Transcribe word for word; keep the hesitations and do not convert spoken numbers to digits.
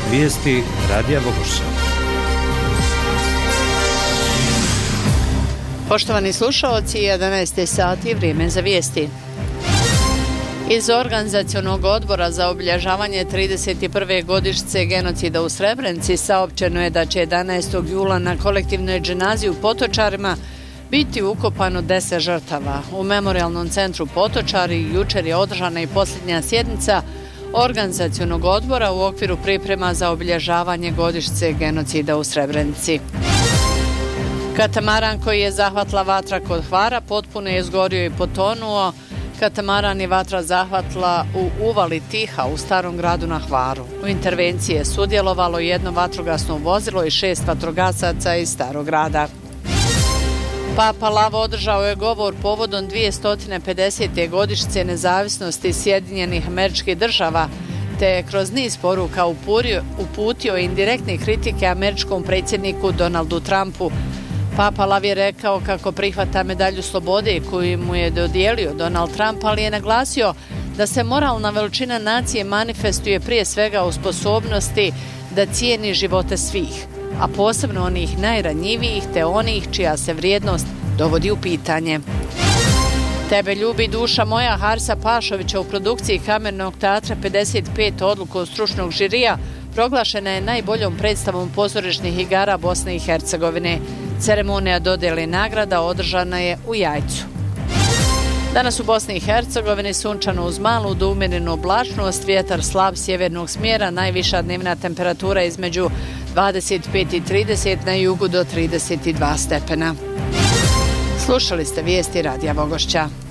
Vijesti Radija Vogošća. Poštovani slušalci, jedanaest sati, vrijeme za vijesti. Iz Organizacionog odbora za obilježavanje trideset prve godišnjice genocida u Srebrenici saopćeno je da će jedanaestog jula na kolektivnoj dženazi u Potočarima biti ukopano deset žrtava. U Memorijalnom centru Potočari jučer je održana i posljednja sjednica Organizacionog odbora u okviru priprema za obilježavanje godišnjice genocida u Srebrenici. Katamaran koji je zahvatila vatra kod Hvara potpuno je izgorio i potonuo. Katamaran je vatra zahvatila u uvali Tiha u Starom gradu na Hvaru. U intervenciji je sudjelovalo jedno vatrogasno vozilo i šest vatrogasaca iz Starog grada. Papa Lavo održao je govor povodom dvjesto pedesete godišnjice nezavisnosti Sjedinjenih Američkih Država, te je kroz niz poruka uputio, uputio indirektne kritike američkom predsjedniku Donaldu Trumpu. Papa Lav je rekao kako prihvata medalju slobode koju mu je dodijelio Donald Trump, ali je naglasio da se moralna veličina nacije manifestuje prije svega u sposobnosti da cijeni živote svih, a posebno onih najranjivijih te onih čija se vrijednost dovodi u pitanje. Tebe ljubi duša moja Harisa Pašovića u produkciji Kamernog teatra pedeset pet odlukom stručnog žirija proglašena je najboljom predstavom pozorišnih igara Bosne i Hercegovine. Ceremonija dodjele nagrada održana je u Jajcu. Danas u Bosni i Hercegovini sunčano uz malu do umjerenu oblačnost, vjetar slab sjevernog smjera, najviša dnevna temperatura između dvadeset pet i trideset, na jugu do trideset dva stepena. Slušali ste vijesti Radija Vogošća.